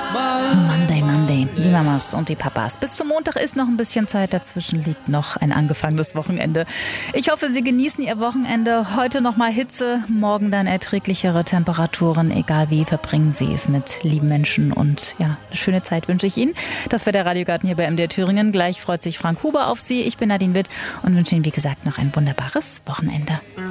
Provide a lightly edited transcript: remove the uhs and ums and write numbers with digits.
Monday, Monday. Die Mamas und die Papas. Bis zum Montag ist noch ein bisschen Zeit. Dazwischen liegt noch ein angefangenes Wochenende. Ich hoffe, Sie genießen Ihr Wochenende. Heute noch mal Hitze, morgen dann erträglichere Temperaturen. Egal wie, verbringen Sie es mit lieben Menschen. Und ja, eine schöne Zeit wünsche ich Ihnen. Das war der Radiogarten hier bei MDR Thüringen. Gleich freut sich Frank Huber auf Sie. Ich bin Nadine Witt und wünsche Ihnen, wie gesagt, noch ein wunderbares Wochenende.